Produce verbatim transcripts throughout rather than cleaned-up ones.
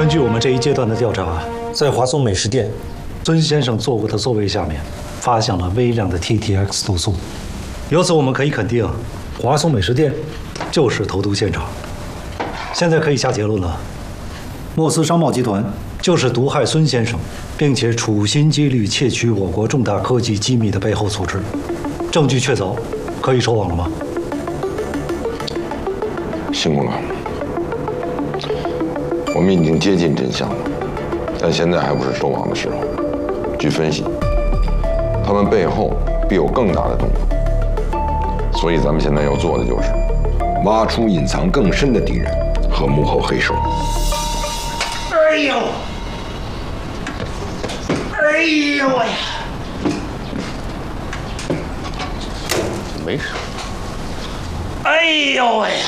根据我们这一阶段的调查，在华松美食店，尊先生坐过的座位下面，发现了微量的 T T X 毒素。由此我们可以肯定，华松美食店就是投毒现场。现在可以下结论了，莫斯商贸集团就是毒害孙先生，并且处心积虑窃取我国重大科技机密的背后组织。证据确凿，可以收网了吗？ 辛苦了。 我们已经接近真相了，但现在还不是收网的时候。据分析，他们背后必有更大的动作，所以咱们现在要做的就是挖出隐藏更深的敌人和幕后黑手。 哎呦！哎呦喂！ 没事。 哎呦喂呀！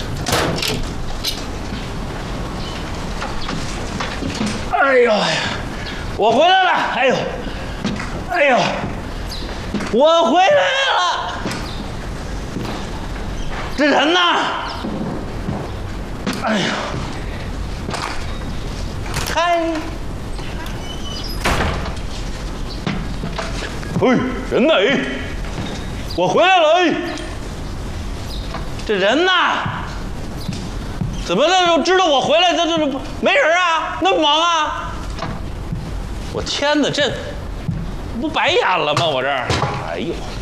哎呦！我回来了！哎呦！哎呦！我回来了！这人呢？哎呦！嗨！ 哎，人呢？哎，我回来了！哎， 这人呢？怎么了？就知道我回来，这这这没人啊？那么忙啊？我天哪，这不白演了吗？我这儿，哎呦！